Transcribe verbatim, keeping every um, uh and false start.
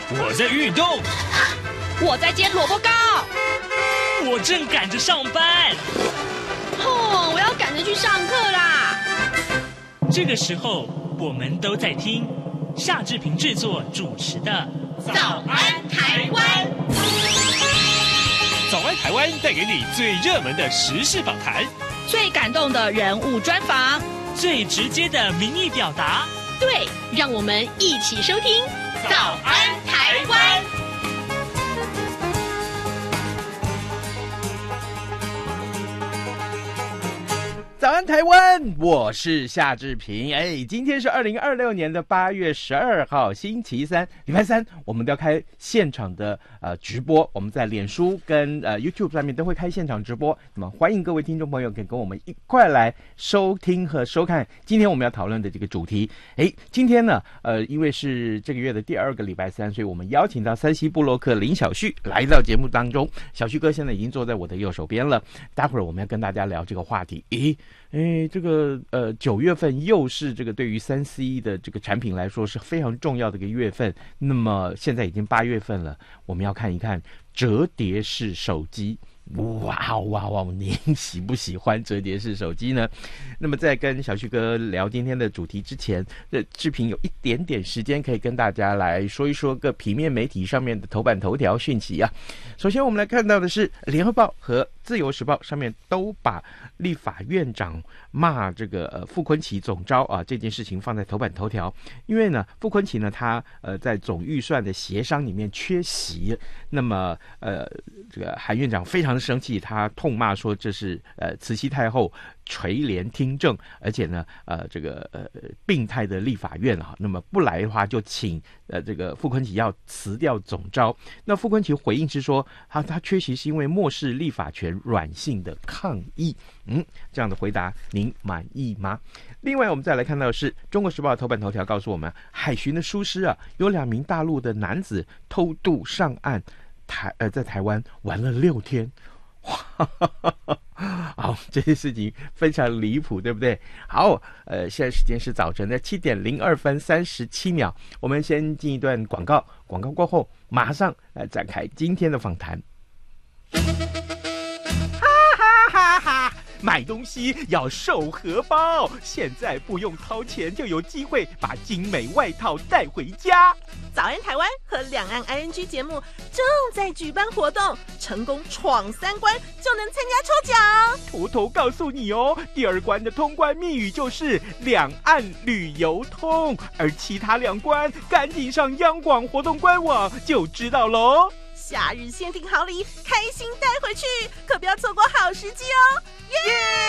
我在运动， 我在煎萝卜糕， 我正赶着上班。 哦，我要赶着去上课啦！ 这个时候，我们都在听夏志平制作主持的《 早安台湾》。 早安台湾带给你最热门的时事访谈， 最感动的人物专访， 最直接的民意表达。 对，让我们一起收听《早安台湾》。 早安台湾，我是夏志平。哎，今天是二零二六年的八月十二号，星期三，礼拜三，我们都要开现场的呃直播。我们在脸书跟呃 YouTube 上面都会开现场直播，那么欢迎各位听众朋友可以跟我们一块来收听和收看今天我们要讨论的这个主题。哎，今天呢，呃，因为是这个月的第二个礼拜三，所以我们邀请到三西部落客林小旭来到节目当中。小旭哥现在已经坐在我的右手边了，待会儿我们要跟大家聊这个话题。诶。哎，这个呃，九月份又是这个对于三 C 的这个产品来说是非常重要的一个月份。那么现在已经八月份了，我们要看一看折叠式手机。哇哇哇！您喜不喜欢折叠式手机呢？那么在跟小旭哥聊今天的主题之前，这志平有一点点时间可以跟大家来说一说各平面媒体上面的头版头条讯息啊。首先我们来看到的是联合报和自由时报上面都把立法院长骂这个呃傅崐萁总召啊这件事情放在头版头条，因为呢傅崐萁呢他呃在总预算的协商里面缺席，那么呃这个韩院长非常生气，他痛骂说这是呃慈禧太后垂帘听政，而且呢呃这个呃病态的立法院啊，那么不来的话就请呃这个傅崐萁要辞掉总召。那傅崐萁回应是说他他缺席是因为漠视立法权软性的抗议。嗯，这样的回答您满意吗？另外我们再来看到的是中国时报的头版头条告诉我们，海巡的疏失啊，有两名大陆的男子偷渡上岸，台呃在台湾玩了六天。好，这件事情非常离谱，对不对？好，呃，现在时间是早晨的七点零二分三十七秒，我们先进一段广告，广告过后马上来展开今天的访谈。哈哈哈哈！买东西要收荷包，现在不用掏钱就有机会把精美外套带回家。 早安台湾和两岸 I N G 节目正在举办活动，成功闯三关就能参加抽奖。 偷偷告诉你哦，第二关的通关密语就是两岸旅游通，而其他两关赶紧上央广活动官网就知道喽。 夏日限定好礼，开心带回去，可不要错过好时机哦！耶！